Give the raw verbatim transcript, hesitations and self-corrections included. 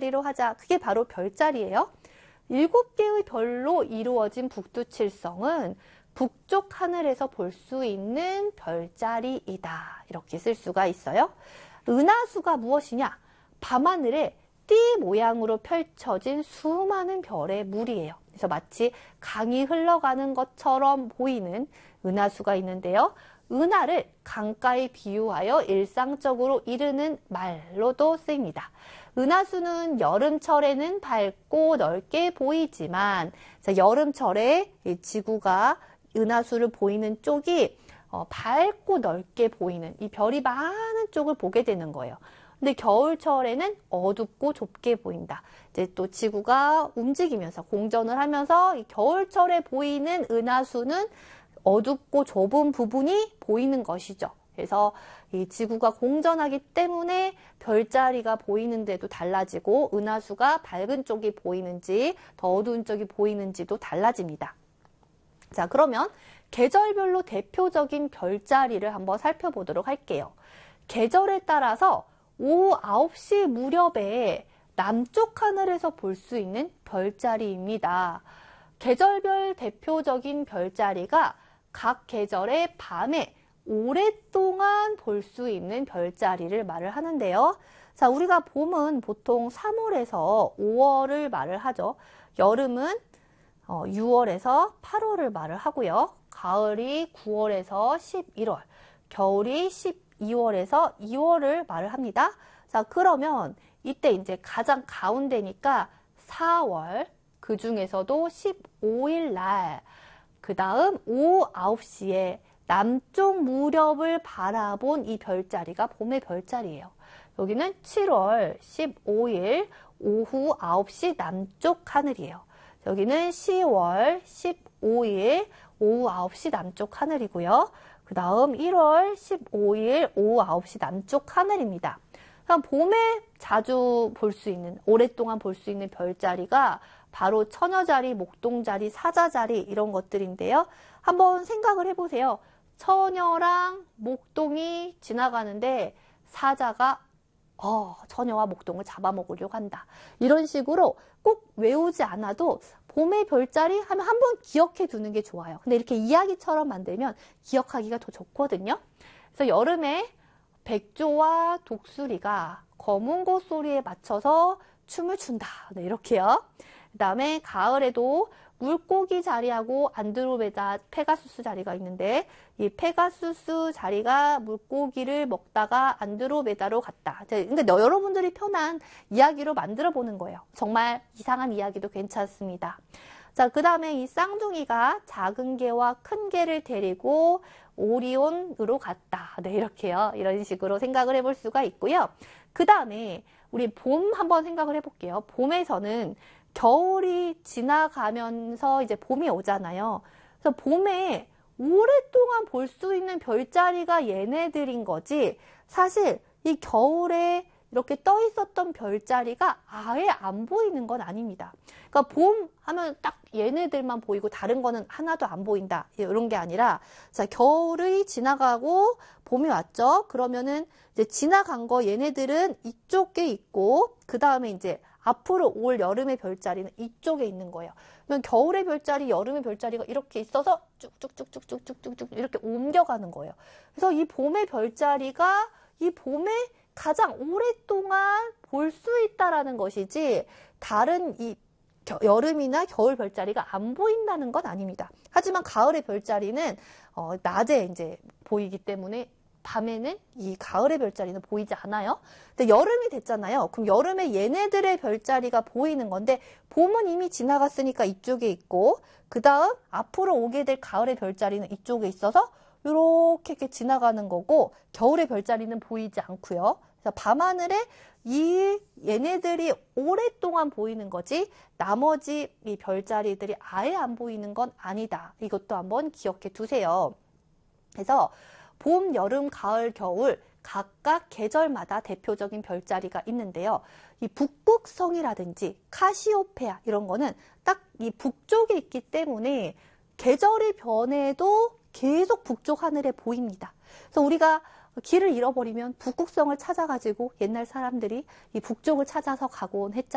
별자리로 하자. 그게 바로 별자리예요. 일곱 개의 별로 이루어진 북두칠성은 북쪽 하늘에서 볼 수 있는 별자리이다. 이렇게 쓸 수가 있어요. 은하수가 무엇이냐? 밤하늘에 띠 모양으로 펼쳐진 수많은 별의 무리예요. 그래서 마치 강이 흘러가는 것처럼 보이는 은하수가 있는데요. 은하를 강가에 비유하여 일상적으로 이르는 말로도 쓰입니다. 은하수는 여름철에는 밝고 넓게 보이지만 여름철에 지구가 은하수를 보이는 쪽이 밝고 넓게 보이는 이 별이 많은 쪽을 보게 되는 거예요. 근데 겨울철에는 어둡고 좁게 보인다. 이제 또 지구가 움직이면서 공전을 하면서 이 겨울철에 보이는 은하수는 어둡고 좁은 부분이 보이는 것이죠. 그래서 이 지구가 공전하기 때문에 별자리가 보이는데도 달라지고 은하수가 밝은 쪽이 보이는지 더 어두운 쪽이 보이는지도 달라집니다. 자, 그러면 계절별로 대표적인 별자리를 한번 살펴보도록 할게요. 계절에 따라서 오후 아홉 시 무렵에 남쪽 하늘에서 볼 수 있는 별자리입니다. 계절별 대표적인 별자리가 각 계절의 밤에 오랫동안 볼 수 있는 별자리를 말을 하는데요. 자, 우리가 봄은 보통 삼월에서 오월을 말을 하죠. 여름은 유월에서 팔월을 말을 하고요. 가을이 구월에서 십일월, 겨울이 십이월에서 이월을 말을 합니다. 자, 그러면 이때 이제 가장 가운데니까 사월, 그 중에서도 십오일 날, 그 다음 오후 아홉 시에 남쪽 무렵을 바라본 이 별자리가 봄의 별자리예요. 여기는 칠월 십오일 오후 아홉 시 남쪽 하늘이에요. 여기는 시월 십오일 오후 아홉 시 남쪽 하늘이고요. 그 다음 일월 십오일 오후 아홉 시 남쪽 하늘입니다. 그럼 봄에 자주 볼 수 있는, 오랫동안 볼 수 있는 별자리가 바로 처녀자리, 목동자리, 사자자리 이런 것들인데요. 한번 생각을 해보세요. 처녀랑 목동이 지나가는데 사자가 어, 처녀와 목동을 잡아먹으려고 한다. 이런 식으로 꼭 외우지 않아도 봄의 별자리 하면 한번 기억해 두는 게 좋아요. 근데 이렇게 이야기처럼 만들면 기억하기가 더 좋거든요. 그래서 여름에 백조와 독수리가 검은고 소리에 맞춰서 춤을 춘다. 네, 이렇게요. 그 다음에 가을에도 물고기 자리하고 안드로메다, 페가수스 자리가 있는데 이 페가수스 자리가 물고기를 먹다가 안드로메다로 갔다. 근데 여러분들이 편한 이야기로 만들어 보는 거예요. 정말 이상한 이야기도 괜찮습니다. 자, 그 다음에 이 쌍둥이가 작은 개와 큰 개를 데리고 오리온으로 갔다. 네, 이렇게요. 이런 식으로 생각을 해볼 수가 있고요. 그 다음에 우리 봄 한번 생각을 해볼게요. 봄에서는 겨울이 지나가면서 이제 봄이 오잖아요. 그래서 봄에 오랫동안 볼 수 있는 별자리가 얘네들인 거지, 사실 이 겨울에 이렇게 떠 있었던 별자리가 아예 안 보이는 건 아닙니다. 그러니까 봄 하면 딱 얘네들만 보이고 다른 거는 하나도 안 보인다. 이런 게 아니라, 자, 겨울이 지나가고 봄이 왔죠. 그러면은 이제 지나간 거 얘네들은 이쪽에 있고, 그 다음에 이제 앞으로 올 여름의 별자리는 이쪽에 있는 거예요. 그러면 겨울의 별자리, 여름의 별자리가 이렇게 있어서 쭉쭉쭉쭉쭉쭉쭉 이렇게 옮겨가는 거예요. 그래서 이 봄의 별자리가 이 봄에 가장 오랫동안 볼 수 있다라는 것이지, 다른 이 겨, 여름이나 겨울 별자리가 안 보인다는 건 아닙니다. 하지만 가을의 별자리는 어, 낮에 이제 보이기 때문에 밤에는 이 가을의 별자리는 보이지 않아요. 근데 여름이 됐잖아요. 그럼 여름에 얘네들의 별자리가 보이는 건데, 봄은 이미 지나갔으니까 이쪽에 있고, 그 다음 앞으로 오게 될 가을의 별자리는 이쪽에 있어서 이렇게 이렇게 지나가는 거고, 겨울의 별자리는 보이지 않고요. 그래서 밤하늘에 이 얘네들이 오랫동안 보이는 거지, 나머지 이 별자리들이 아예 안 보이는 건 아니다. 이것도 한번 기억해 두세요. 그래서 봄, 여름, 가을, 겨울 각각 계절마다 대표적인 별자리가 있는데요. 이 북극성이라든지 카시오페아 이런 거는 딱 이 북쪽에 있기 때문에 계절이 변해도 계속 북쪽 하늘에 보입니다. 그래서 우리가 길을 잃어버리면 북극성을 찾아가지고 옛날 사람들이 이 북쪽을 찾아서 가곤 했잖아요.